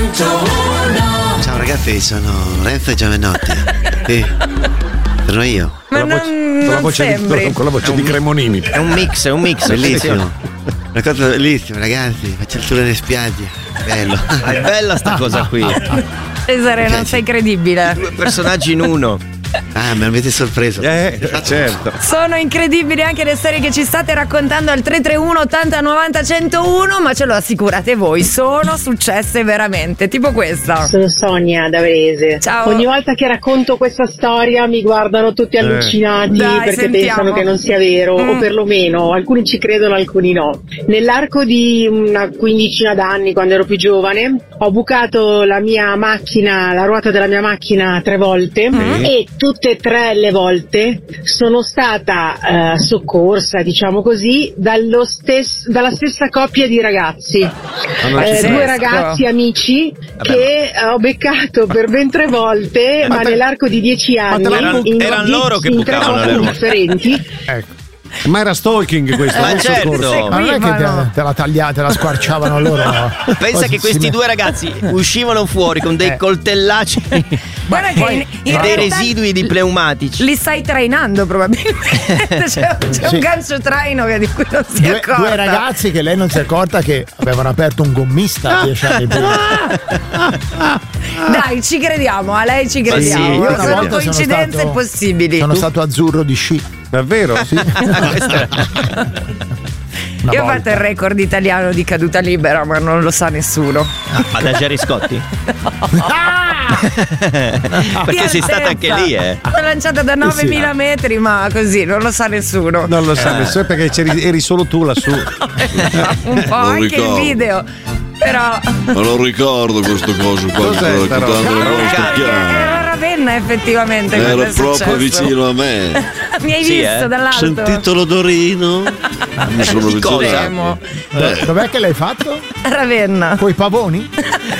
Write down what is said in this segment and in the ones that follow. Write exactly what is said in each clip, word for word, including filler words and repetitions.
centouno. Ciao ragazzi, sono Renzo Giovanotti. Sì, sono io. Ma con la voce, non, con la non voce, sembri. di, con la voce di Cremonini. È un mix, è un mix. Bellissimo. Una cosa bellissima, ragazzi. Faccio il tour nelle spiagge. Bello. È bella sta cosa qui. Cesare, non sei credibile. Due personaggi in uno. Ah, me l'avete sorpreso. Eh, certo. Sono incredibili anche le storie che ci state raccontando al tre tre uno ottanta novanta centouno, ma ce lo assicurate voi, sono successe veramente, tipo questa. Sono Sonia da Varese. Ciao. Ogni volta che racconto questa storia mi guardano tutti allucinati Dai, perché sentiamo. pensano che non sia vero, Mm. o perlomeno alcuni ci credono, alcuni no. Nell'arco di una quindicina d'anni, quando ero più giovane, ho bucato la mia macchina, la ruota della mia macchina tre volte Mm. e tutte e tre le volte sono stata eh, soccorsa, diciamo così, dallo stes- dalla stessa coppia di ragazzi. non Eh, ci due riesco. ragazzi amici che ho beccato per ben tre volte, ma te- nell'arco di dieci anni te la- in, erano di- loro che in tre bucavano le posti ruote. differenti. Ecco. Ma era stalking questo, Ma non certo. soccorso. Ma non è che te, Seguivano. te la tagliate, te la squarciavano loro. No? Pensa Poi che si- questi si- due ragazzi uscivano fuori con dei Eh. coltellacci Guarda che in, in e dei realtà residui di pneumatici. li stai trainando probabilmente. C'è, c'è Sì. un gancio traino che di cui non si è Due, accorta. due ragazzi che lei non si è accorta che avevano aperto un gommista dieci anni prima. Dai, ci crediamo, a lei ci crediamo. sì, io una sono volta sono coincidenze stato- possibili. Sono stato azzurro di sci. Davvero? Sì. Una Io ho volta. fatto il record italiano di caduta libera, ma non lo sa nessuno. Ad Ageri Scotti? Perché Di sei stata anche altezza. lì, eh. L'ho lanciata da novemila metri, ma così non lo sa nessuno. Non lo sa nessuno perché c'eri, eri solo tu lassù. Un po' Non anche ricordo. il video. Però Ma non ricordo questo coso qua. Cos'è Sto sta raccontando roba? le vostre era chiare. Ravenna effettivamente. Era quando è proprio successo. vicino a me. Mi hai Sì, visto eh. dall'alto? Sentito l'odorino? Mi sono Di cosa? Vedremo. Eh, Dov'è che l'hai fatto? Ravenna. Coi pavoni?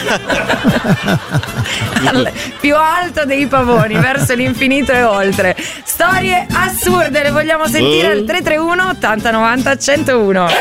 Al- più alto dei pavoni, verso l'infinito e oltre. Storie assurde, le vogliamo sentire Eh? al tre tre uno ottanta novanta centouno.